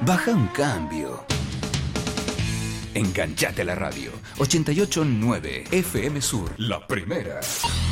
Baja un cambio. Enganchate a la radio. 88.9 FM Sur. La primera.